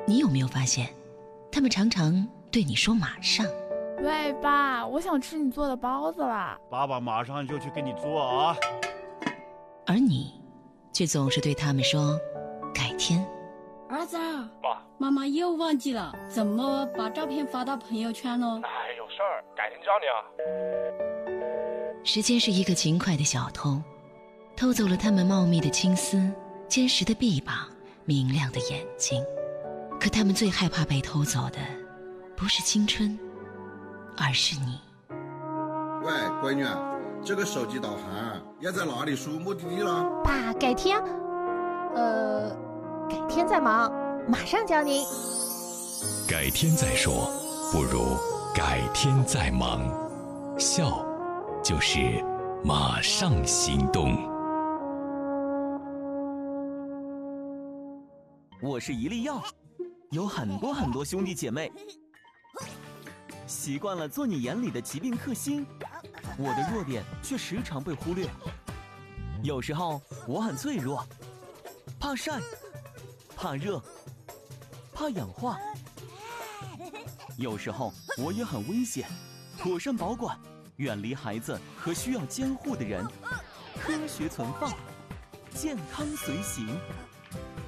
你有没有发现，他们常常对你说马上。 喂，爸，我想吃你做的包子啦。 爸爸马上就去给你做啊。 而你却总是对他们说改天。 儿子， 爸， 妈妈又忘记了怎么把照片发到朋友圈了。 哎，有事儿，改天教你啊。 时间是一个勤快的小偷，偷走了他们茂密的青丝、坚实的臂膀、明亮的眼睛。可他们最害怕被偷走的，不是青春，而是你。 喂，闺女，这个手机导航要在哪里输目的地了？ 爸，改天，改天再忙，马上教您。 改天再说，不如改天再忙。笑，就是马上行动。 我是一粒药，有很多兄弟姐妹。习惯了做你眼里的疾病克星，我的弱点却时常被忽略。有时候我很脆弱，怕晒，怕热，怕氧化。有时候我也很危险，妥善保管，远离孩子和需要监护的人，科学存放，健康随行。